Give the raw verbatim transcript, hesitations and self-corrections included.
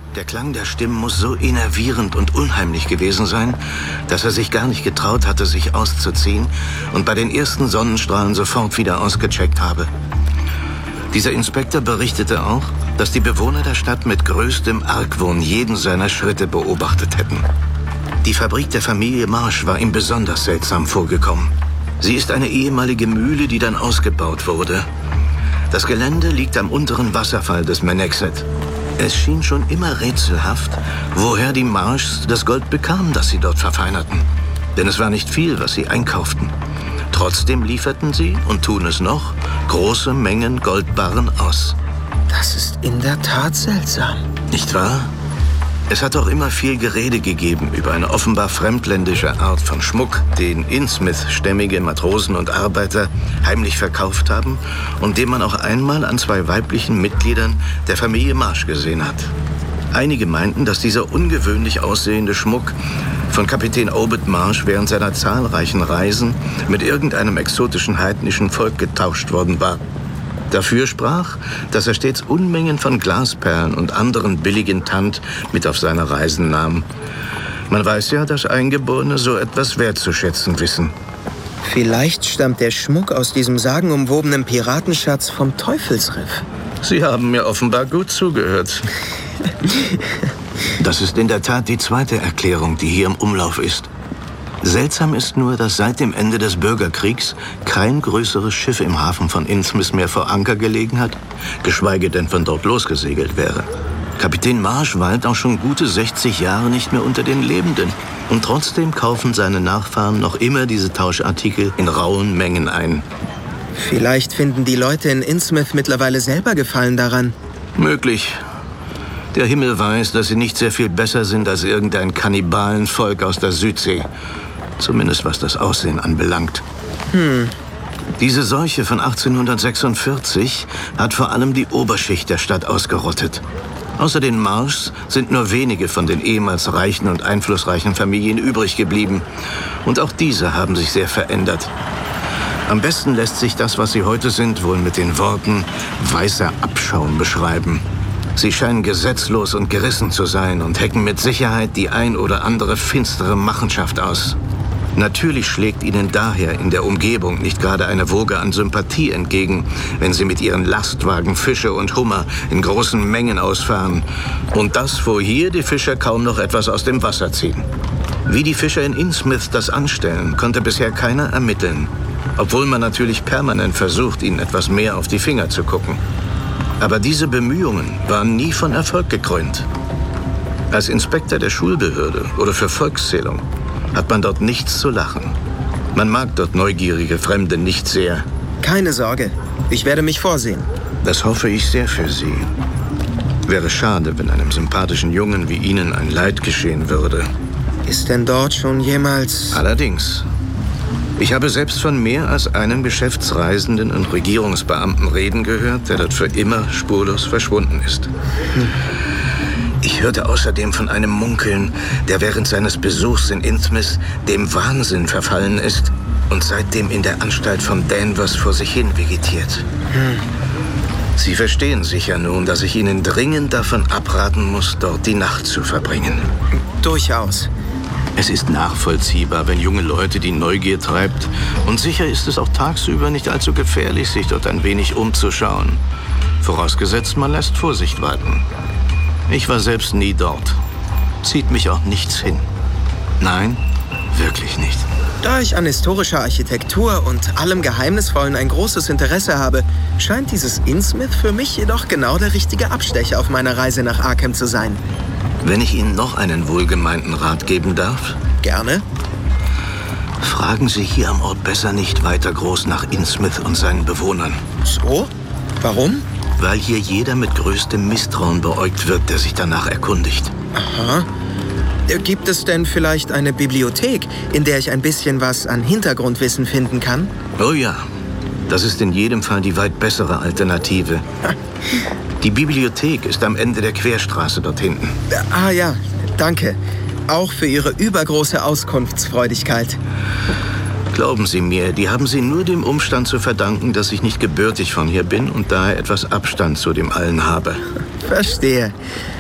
Der Klang der Stimmen muss so enervierend und unheimlich gewesen sein, dass er sich gar nicht getraut hatte, sich auszuziehen und bei den ersten Sonnenstrahlen sofort wieder ausgecheckt habe. Dieser Inspektor berichtete auch, dass die Bewohner der Stadt mit größtem Argwohn jeden seiner Schritte beobachtet hätten. Die Fabrik der Familie Marsh war ihm besonders seltsam vorgekommen. Sie ist eine ehemalige Mühle, die dann ausgebaut wurde. Das Gelände liegt am unteren Wasserfall des Manaxet. Es schien schon immer rätselhaft, woher die Marshs das Gold bekamen, das sie dort verfeinerten. Denn es war nicht viel, was sie einkauften. Trotzdem lieferten sie, und tun es noch, große Mengen Goldbarren aus. Das ist in der Tat seltsam. Nicht wahr? Es hat auch immer viel Gerede gegeben über eine offenbar fremdländische Art von Schmuck, den Innsmouth-stämmige Matrosen und Arbeiter heimlich verkauft haben und den man auch einmal an zwei weiblichen Mitgliedern der Familie Marsh gesehen hat. Einige meinten, dass dieser ungewöhnlich aussehende Schmuck von Kapitän Obed Marsh während seiner zahlreichen Reisen mit irgendeinem exotischen heidnischen Volk getauscht worden war. Dafür sprach, dass er stets Unmengen von Glasperlen und anderen billigen Tand mit auf seine Reisen nahm. Man weiß ja, dass Eingeborene so etwas wertzuschätzen wissen. Vielleicht stammt der Schmuck aus diesem sagenumwobenen Piratenschatz vom Teufelsriff. Sie haben mir offenbar gut zugehört. Das ist in der Tat die zweite Erklärung, die hier im Umlauf ist. Seltsam ist nur, dass seit dem Ende des Bürgerkriegs kein größeres Schiff im Hafen von Innsmouth mehr vor Anker gelegen hat, geschweige denn von dort losgesegelt wäre. Kapitän Marsh weilt auch schon gute sechzig Jahre nicht mehr unter den Lebenden. Und trotzdem kaufen seine Nachfahren noch immer diese Tauschartikel in rauen Mengen ein. Vielleicht finden die Leute in Innsmouth mittlerweile selber Gefallen daran. Möglich. Der Himmel weiß, dass sie nicht sehr viel besser sind als irgendein Kannibalenvolk aus der Südsee. Zumindest was das Aussehen anbelangt. Hm. Diese Seuche von achtzehnhundertsechsundvierzig hat vor allem die Oberschicht der Stadt ausgerottet. Außer den Marshs sind nur wenige von den ehemals reichen und einflussreichen Familien übrig geblieben. Und auch diese haben sich sehr verändert. Am besten lässt sich das, was sie heute sind, wohl mit den Worten weißer Abschaum beschreiben. Sie scheinen gesetzlos und gerissen zu sein und hecken mit Sicherheit die ein oder andere finstere Machenschaft aus. Natürlich schlägt ihnen daher in der Umgebung nicht gerade eine Woge an Sympathie entgegen, wenn sie mit ihren Lastwagen Fische und Hummer in großen Mengen ausfahren. Und das, wo hier die Fischer kaum noch etwas aus dem Wasser ziehen. Wie die Fischer in Innsmouth das anstellen, konnte bisher keiner ermitteln. Obwohl man natürlich permanent versucht, ihnen etwas mehr auf die Finger zu gucken. Aber diese Bemühungen waren nie von Erfolg gekrönt. Als Inspektor der Schulbehörde oder für Volkszählung hat man dort nichts zu lachen. Man mag dort neugierige Fremde nicht sehr. Keine Sorge, ich werde mich vorsehen. Das hoffe ich sehr für Sie. Wäre schade, wenn einem sympathischen Jungen wie Ihnen ein Leid geschehen würde. Ist denn dort schon jemals... Allerdings. Ich habe selbst von mehr als einem Geschäftsreisenden und Regierungsbeamten reden gehört, der dort für immer spurlos verschwunden ist. Hm. Ich hörte außerdem von einem Munkeln, der während seines Besuchs in Innsmouth dem Wahnsinn verfallen ist und seitdem in der Anstalt von Danvers vor sich hin vegetiert. Hm. Sie verstehen sicher nun, dass ich Ihnen dringend davon abraten muss, dort die Nacht zu verbringen. Durchaus. Es ist nachvollziehbar, wenn junge Leute die Neugier treibt. Und sicher ist es auch tagsüber nicht allzu gefährlich, sich dort ein wenig umzuschauen. Vorausgesetzt, man lässt Vorsicht walten. Ich war selbst nie dort. Zieht mich auch nichts hin. Nein, wirklich nicht. Da ich an historischer Architektur und allem Geheimnisvollen ein großes Interesse habe, scheint dieses Innsmouth für mich jedoch genau der richtige Abstecher auf meiner Reise nach Arkham zu sein. Wenn ich Ihnen noch einen wohlgemeinten Rat geben darf? Gerne. Fragen Sie hier am Ort besser nicht weiter groß nach Innsmouth und seinen Bewohnern. So? Warum? Weil hier jeder mit größtem Misstrauen beäugt wird, der sich danach erkundigt. Aha. Gibt es denn vielleicht eine Bibliothek, in der ich ein bisschen was an Hintergrundwissen finden kann? Oh ja, das ist in jedem Fall die weit bessere Alternative. Die Bibliothek ist am Ende der Querstraße dort hinten. Ah ja, danke. Auch für Ihre übergroße Auskunftsfreudigkeit. Glauben Sie mir, die haben Sie nur dem Umstand zu verdanken, dass ich nicht gebürtig von hier bin und daher etwas Abstand zu dem Allen habe. Verstehe.